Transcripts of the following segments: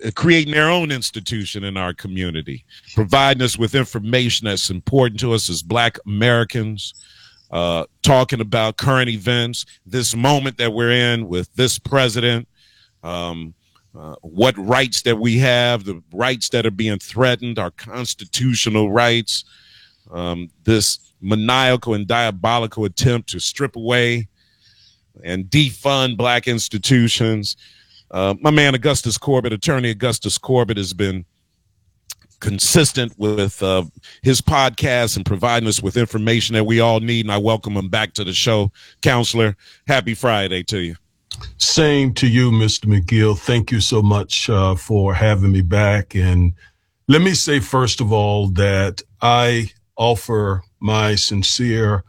creating their own institution in our community, providing us with information that's important to us as Black Americans, talking about current events, this moment that we're in with this president, what rights that we have, the rights that are being threatened, our constitutional rights, this maniacal and diabolical attempt to strip away and defund Black institutions. My man, Augustus Corbett, attorney Augustus Corbett, has been consistent with his podcast and providing us with information that we all need. And I welcome him back to the show. Counselor, happy Friday to you. Same to you, Mr. McGill. Thank you so much for having me back. And let me say, first of all, that I offer my sincere,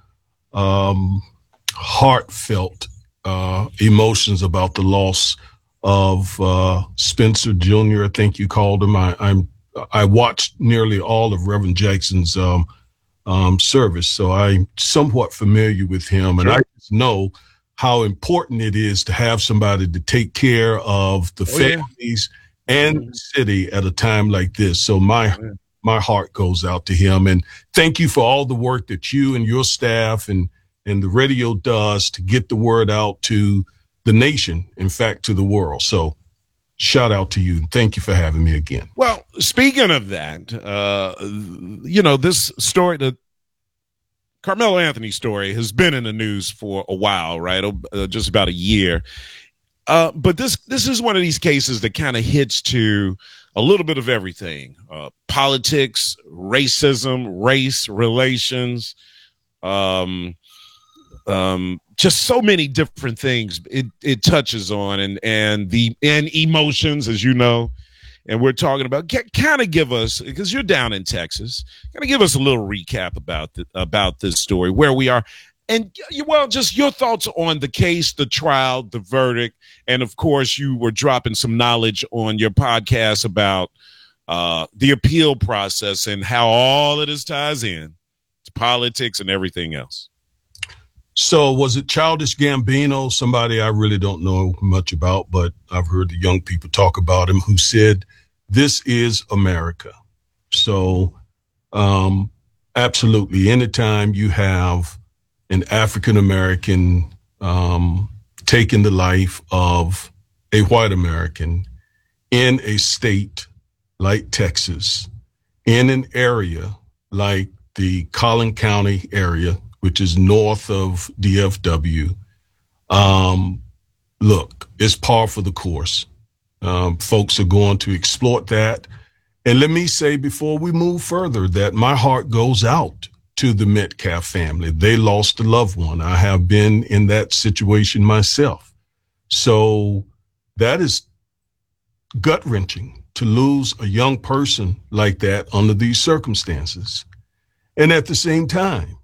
heartfelt emotions about the loss of Spencer Jr. I think you called him. I watched nearly all of Reverend Jackson's service, so I'm somewhat familiar with him, and I just know how important it is to have somebody to take care of the families and the city at a time like this. So my heart goes out to him, and thank you for all the work that you and your staff and the radio does to get the word out to the nation, in fact, to the world. So shout out to you. Thank you for having me again. Well, speaking of that, this story, the Carmelo Anthony story, has been in the news for a while, right? Just about a year. But this is one of these cases that kind of hits to a little bit of everything. Politics, racism, race relations, just so many different things it touches on, and emotions, as you know. And we're talking about, kind of give us, because you're down in Texas, kind of give us a little recap about this story, where we are, and just your thoughts on the case, the trial, the verdict, and of course you were dropping some knowledge on your podcast about the appeal process and how all of this ties in to politics and everything else. So was it Childish Gambino, somebody I really don't know much about, but I've heard the young people talk about him, who said, "This is America." So absolutely, anytime you have an African-American taking the life of a white American in a state like Texas, in an area like the Collin County area, which is north of DFW. Look, it's par for the course. Folks are going to exploit that. And let me say before we move further that my heart goes out to the Metcalf family. They lost a loved one. I have been in that situation myself. So that is gut-wrenching to lose a young person like that under these circumstances. And at the same time,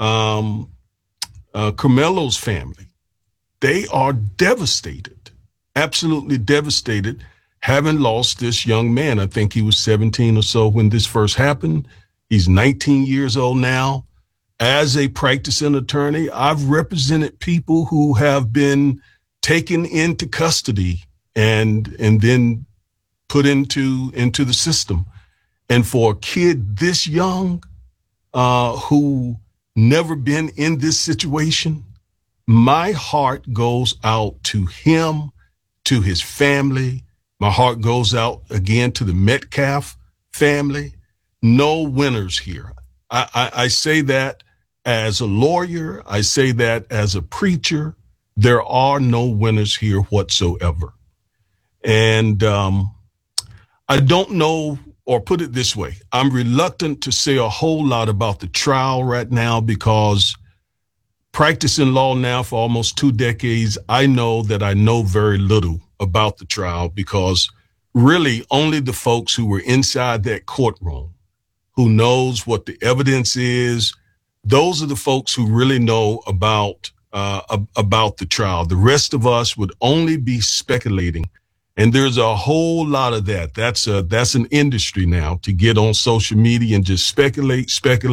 Carmelo's family, they are devastated, absolutely devastated, having lost this young man. I think he was 17 or so when this first happened. He's 19 years old now. As a practicing attorney, I've represented people who have been taken into custody and then put into the system. And for a kid this young, who never been in this situation, my heart goes out to him, to his family. My heart goes out again to the Metcalf family. No winners here. I say that as a lawyer. I say that as a preacher. There are no winners here whatsoever. And I don't know, or put it this way, I'm reluctant to say a whole lot about the trial right now because practicing law now for almost 2 decades, I know that I know very little about the trial because really only the folks who were inside that courtroom, who knows what the evidence is, those are the folks who really know about the trial. The rest of us would only be speculating. And there's a whole lot of that. That's an industry now, to get on social media and just speculate.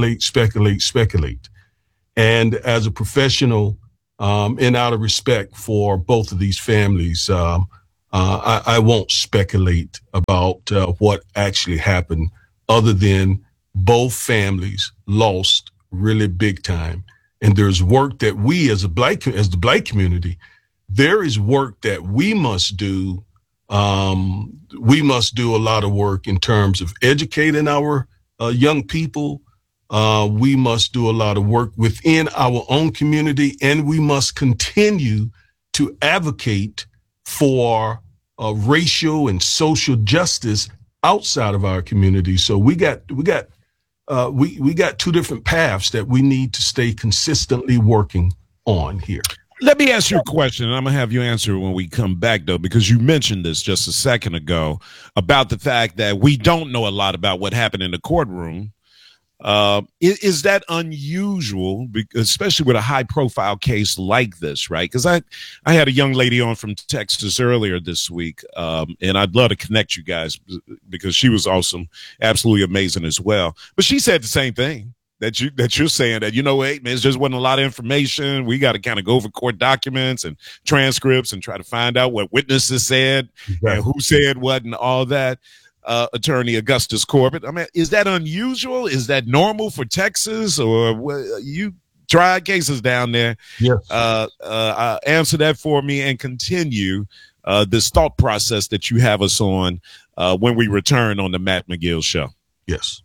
And as a professional, and out of respect for both of these families, I won't speculate about what actually happened, other than both families lost really big time. And there's work that we as the black community, there is work that we must do. We must do a lot of work in terms of educating our young people. We must do a lot of work within our own community, and we must continue to advocate for racial and social justice outside of our community. So we got two different paths that we need to stay consistently working on here. Let me ask you a question, and I'm going to have you answer when we come back, though, because you mentioned this just a second ago about the fact that we don't know a lot about what happened in the courtroom. Is that unusual, especially with a high-profile case like this, right? Because I had a young lady on from Texas earlier this week, and I'd love to connect you guys because she was awesome, absolutely amazing as well. But she said the same thing that you're saying, that, hey, man, it just wasn't a lot of information. We got to kind of go over court documents and transcripts and try to find out what witnesses said and who said what and all that. Attorney Augustus Corbett, I mean, is that unusual? Is that normal for Texas, or you tried cases down there? Yes. Answer that for me and continue this thought process that you have us on when we return on the Matt McGill Show. Yes.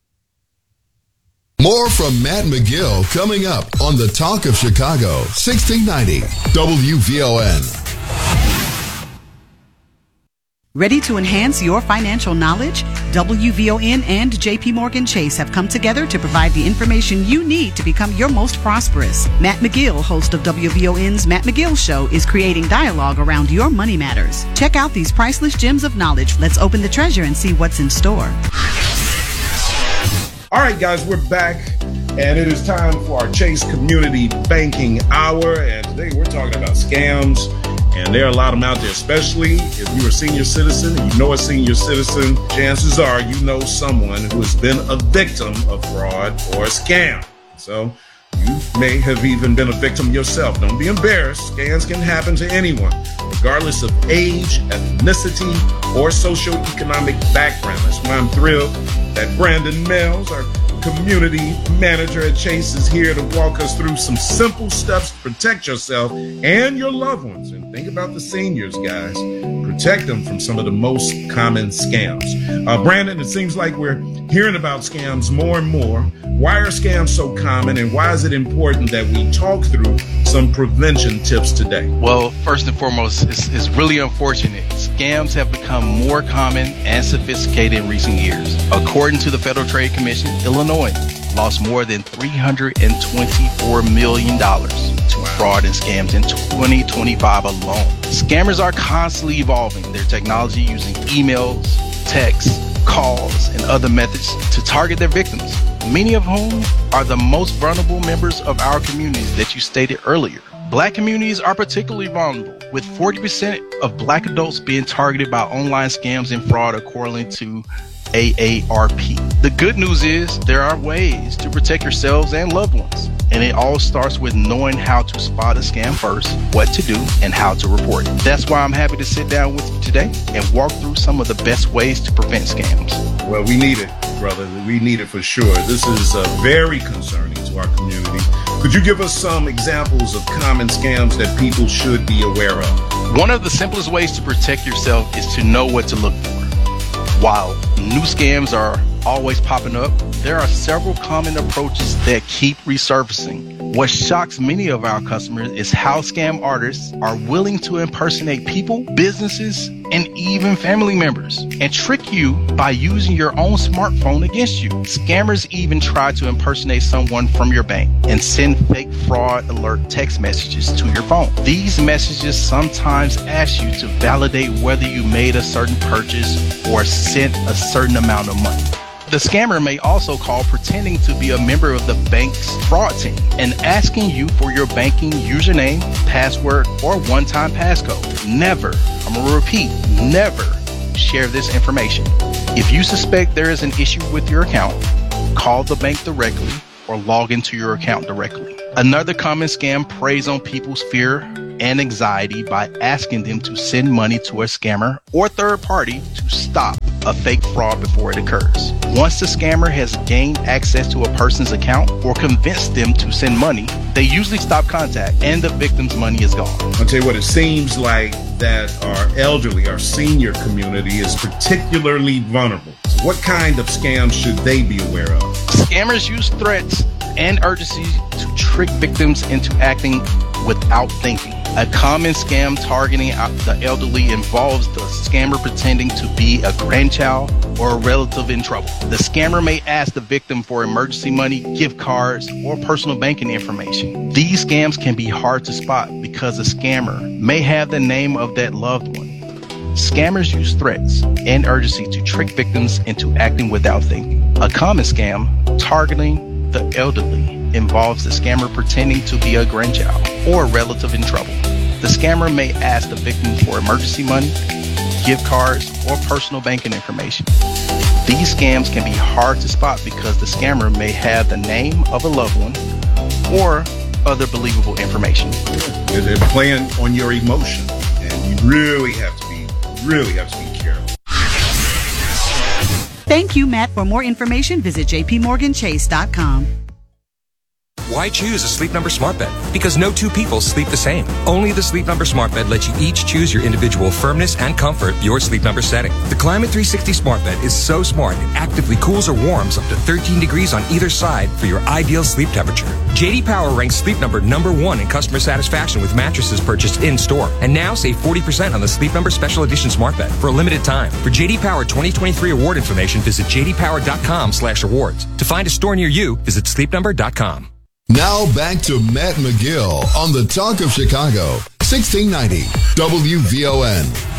More from Matt McGill coming up on the Talk of Chicago, 1690 WVON. Ready to enhance your financial knowledge? WVON and JP Morgan Chase have come together to provide the information you need to become your most prosperous. Matt McGill, host of WVON's Matt McGill Show, is creating dialogue around your money matters. Check out these priceless gems of knowledge. Let's open the treasure and see what's in store. All right, guys, we're back, and it is time for our Chase Community Banking Hour. And today we're talking about scams. And there are a lot of them out there, especially if you're a senior citizen and you know a senior citizen, chances are you know someone who has been a victim of fraud or a scam. So you may have even been a victim yourself. Don't be embarrassed. Scams can happen to anyone, regardless of age, ethnicity, or socioeconomic background. That's why I'm thrilled that Brandon Mills, our community manager at Chase, is here to walk us through some simple steps to protect yourself and your loved ones. And think about the seniors, guys. Protect them from some of the most common scams. Brandon, it seems like we're hearing about scams more and more. Why are scams so common, and why is it important that we talk through some prevention tips today? Well, first and foremost, it's really unfortunate. Scams have become more common and sophisticated in recent years. According to the Federal Trade Commission, Illinois lost more than $324 million to fraud and scams in 2025 alone. Scammers are constantly evolving their technology using emails, texts, calls, and other methods to target their victims, many of whom are the most vulnerable members of our communities that you stated earlier. Black communities are particularly vulnerable, with 40% of Black adults being targeted by online scams and fraud, according to AARP. The good news is there are ways to protect yourselves and loved ones, and it all starts with knowing how to spot a scam first, what to do, and how to report it. That's why I'm happy to sit down with you today and walk through some of the best ways to prevent scams. Well, we need it, brother. We need it for sure. This is very concerning to our community. Could you give us some examples of common scams that people should be aware of? One of the simplest ways to protect yourself is to know what to look for. While new scams are always popping up, there are several common approaches that keep resurfacing. What shocks many of our customers is how scam artists are willing to impersonate people, businesses, and even family members and trick you by using your own smartphone against you. Scammers even try to impersonate someone from your bank and send fake fraud alert text messages to your phone. These messages sometimes ask you to validate whether you made a certain purchase or sent a certain amount of money. The scammer may also call pretending to be a member of the bank's fraud team and asking you for your banking username, password, or one-time passcode. Never, I'm going to repeat, never share this information. If you suspect there is an issue with your account, call the bank directly or log into your account directly. Another common scam preys on people's fear and anxiety by asking them to send money to a scammer or third party to stop a fake fraud before it occurs. Once the scammer has gained access to a person's account or convinced them to send money, they usually stop contact and the victim's money is gone. I'll tell you what, it seems like that our elderly, our senior community is particularly vulnerable. So what kind of scams should they be aware of? Scammers use threats and urgency to trick victims into acting without thinking. A common scam targeting the elderly involves the scammer pretending to be a grandchild or a relative in trouble. The scammer may ask the victim for emergency money, gift cards, or personal banking information. These scams can be hard to spot because the scammer may have the name of that loved one. Scammers use threats and urgency to trick victims into acting without thinking. A common scam targeting the elderly involves the scammer pretending to be a grandchild or a relative in trouble. The scammer may ask the victim for emergency money, gift cards, or personal banking information. These scams can be hard to spot because the scammer may have the name of a loved one or other believable information. They're playing on your emotion, and you really have to be careful. Thank you, Matt. For more information, visit jpmorganchase.com. Why choose a Sleep Number smart bed? Because no two people sleep the same. Only the Sleep Number smart bed lets you each choose your individual firmness and comfort, your Sleep Number setting. The Climate 360 smart bed is so smart it actively cools or warms up to 13 degrees on either side for your ideal sleep temperature. J.D. Power ranks Sleep Number #1 in customer satisfaction with mattresses purchased in-store. And now save 40% on the Sleep Number Special Edition smart bed for a limited time. For J.D. Power 2023 award information, visit jdpower.com/awards. To find a store near you, visit sleepnumber.com. Now back to Matt McGill on the Talk of Chicago, 1690 WVON.